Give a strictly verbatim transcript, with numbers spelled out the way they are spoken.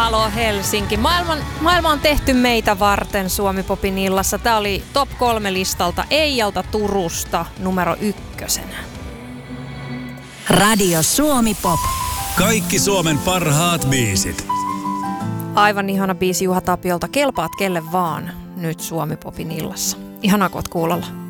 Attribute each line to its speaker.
Speaker 1: Halo Helsinki. Maailman, maailma on tehty meitä varten Suomi Popin illassa. Tämä oli top kolme listalta Eijalta Turusta numero ykkösenä.
Speaker 2: Radio Suomi Pop.
Speaker 3: Kaikki Suomen parhaat biisit.
Speaker 1: Aivan ihana biisi Juha Tapiolta. Kelpaat kelle vaan nyt Suomi Popin illassa. Ihanaa kun oot kuulolla.